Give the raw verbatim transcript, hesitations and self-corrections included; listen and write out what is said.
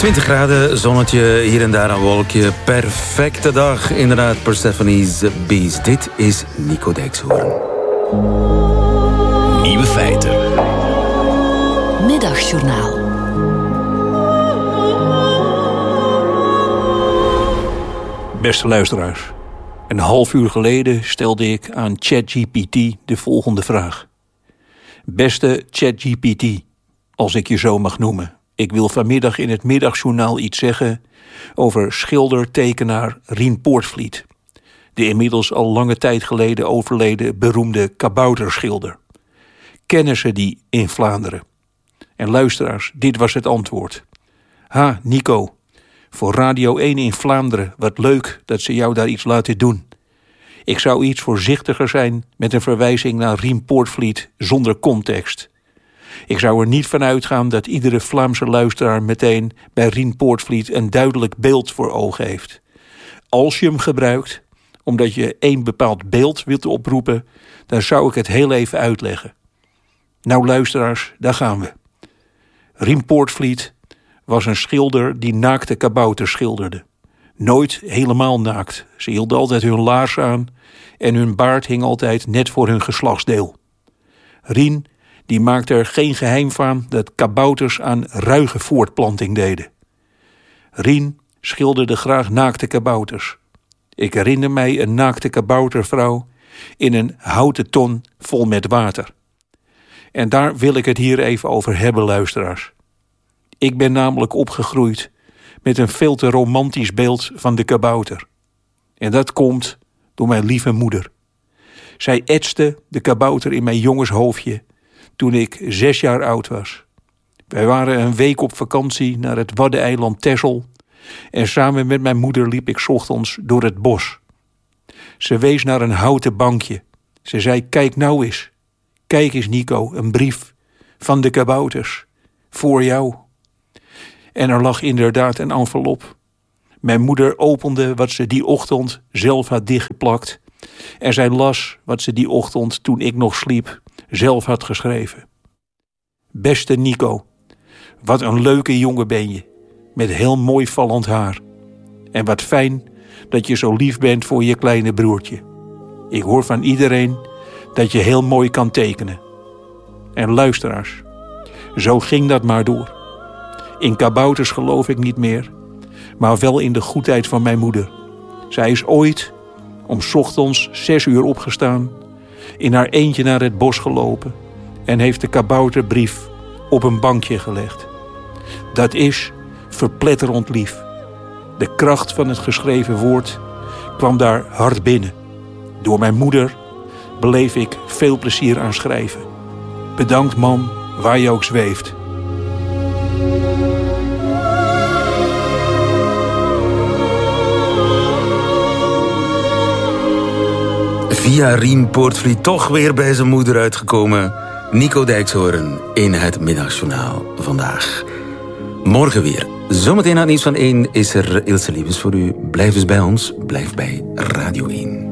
twintig graden, zonnetje, hier en daar een wolkje. Perfecte dag, inderdaad, Persephone's Beast. Dit is Nico Dijkshoorn. Nieuwe feiten. Middagjournaal. Beste luisteraars, een half uur geleden stelde ik aan ChatGPT de volgende vraag. Beste ChatGPT, als ik je zo mag noemen. Ik wil vanmiddag in het middagjournaal iets zeggen over schilder-tekenaar Rien Poortvliet. De inmiddels al lange tijd geleden overleden beroemde kabouterschilder. Kennen ze die in Vlaanderen? En luisteraars, dit was het antwoord. Ha, Nico, voor Radio één in Vlaanderen, wat leuk dat ze jou daar iets laten doen. Ik zou iets voorzichtiger zijn met een verwijzing naar Rien Poortvliet zonder context. Ik zou er niet van uitgaan dat iedere Vlaamse luisteraar meteen bij Rien Poortvliet een duidelijk beeld voor ogen heeft. Als je hem gebruikt, omdat je één bepaald beeld wilt oproepen, dan zou ik het heel even uitleggen. Nou luisteraars, daar gaan we. Rien Poortvliet was een schilder die naakte kabouters schilderde. Nooit helemaal naakt. Ze hielden altijd hun laars aan en hun baard hing altijd net voor hun geslachtsdeel. Rien die maakte er geen geheim van dat kabouters aan ruige voortplanting deden. Rien schilderde graag naakte kabouters. Ik herinner mij een naakte kaboutervrouw in een houten ton vol met water. En daar wil ik het hier even over hebben, luisteraars. Ik ben namelijk opgegroeid met een veel te romantisch beeld van de kabouter. En dat komt door mijn lieve moeder. Zij etste de kabouter in mijn jongenshoofdje toen ik zes jaar oud was. Wij waren een week op vakantie naar het Waddeneiland Texel en samen met mijn moeder liep ik 's ochtends door het bos. Ze wees naar een houten bankje. Ze zei, kijk nou eens. Kijk eens Nico, een brief van de kabouters. Voor jou. En er lag inderdaad een envelop. Mijn moeder opende wat ze die ochtend zelf had dichtgeplakt. En zij las wat ze die ochtend, toen ik nog sliep, zelf had geschreven. Beste Nico, wat een leuke jongen ben je, met heel mooi vallend haar. En wat fijn dat je zo lief bent voor je kleine broertje. Ik hoor van iedereen dat je heel mooi kan tekenen. En luisteraars, zo ging dat maar door. In kabouters geloof ik niet meer, maar wel in de goedheid van mijn moeder. Zij is ooit om 's ochtends zes uur opgestaan, in haar eentje naar het bos gelopen en heeft de kabouterbrief op een bankje gelegd. Dat is verpletterend lief. De kracht van het geschreven woord kwam daar hard binnen. Door mijn moeder beleef ik veel plezier aan schrijven. Bedankt man, waar je ook zweeft. Via Rien Poortvliet toch weer bij zijn moeder uitgekomen. Nico Dijkshoorn in het Middagjournaal vandaag. Morgen weer. Zometeen aan het nieuws van één is er Ilse Liebens voor u. Blijf dus bij ons. Blijf bij Radio één.